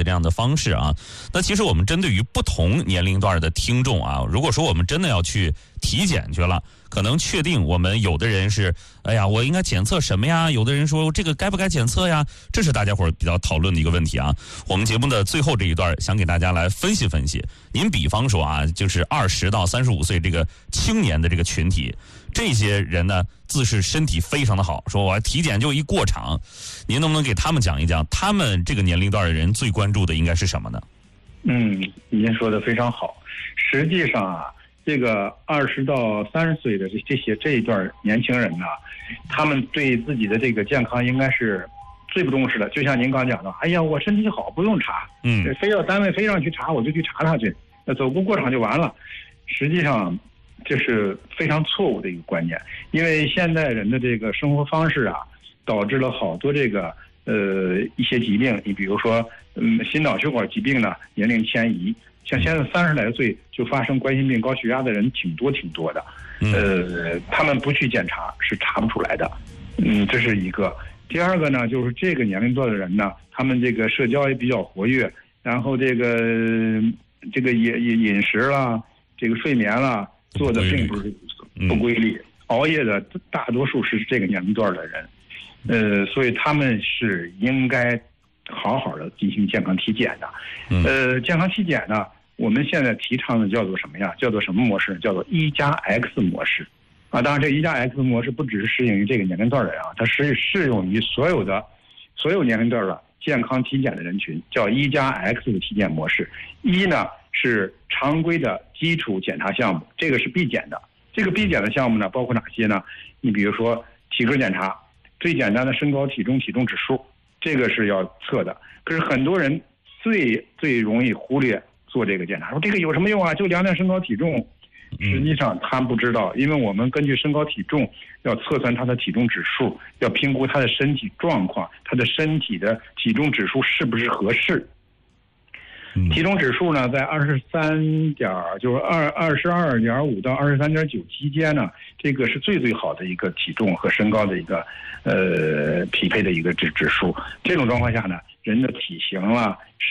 的这样的方式啊。那其实我们针对于不同年龄段的听众啊，如果说我们真的要去体检去了，可能确定我们有的人是，哎呀，我应该检测什么呀？有的人说这个该不该检测呀？这是大家伙比较讨论的一个问题啊。我们节目的最后这一段，想给大家来分析分析。您比方说啊，就是20到35岁这个青年的这个群体，这些人呢，自是身体非常的好，说我体检就一过场，您能不能给他们讲一讲，他们这个年龄段的人最关注的应该是什么呢？ 您说的非常好。实际上啊，这个20到30岁的这一段年轻人呢，他们对自己的这个健康应该是最不重视的。就像您刚讲的，哎呀，我身体好，不用查，非要单位非让去查，我就去查他去，走个过场就完了。实际上，这是非常错误的一个观念，因为现代人的这个生活方式啊，导致了好多这个一些疾病。你比如说，心脑血管疾病呢，年龄迁移。像现在30来岁就发生冠心病、高血压的人挺多的，他们不去检查是查不出来的，这是一个。第二个呢，就是这个年龄段的人呢，他们这个社交也比较活跃，然后这个饮食啦，这个睡眠啦，做的并不是不规律，熬夜的大多数是这个年龄段的人，所以他们是应该好好的进行健康体检的。健康体检呢，我们现在提倡的叫做什么呀？叫做什么模式？叫做1+X 模式啊。当然，这1+X 模式不只是适应于这个年龄段的人啊，它是适用于所有年龄段的健康体检的人群，叫1+X 的体检模式。一呢是常规的基础检查项目，这个是必检的。这个必检的项目呢，包括哪些呢？你比如说体格检查，最简单的身高、体重、体重指数。这个是要测的，可是很多人最容易忽略做这个检查，说这个有什么用啊？就量量身高体重。实际上他不知道，因为我们根据身高体重要测算他的体重指数，要评估他的身体状况，他的身体的体重指数是不是合适。体重指数呢，在22.5到23.9期间呢，这个是最好的一个体重和身高的一个匹配的一个指数。这种状况下呢，人的体型啦、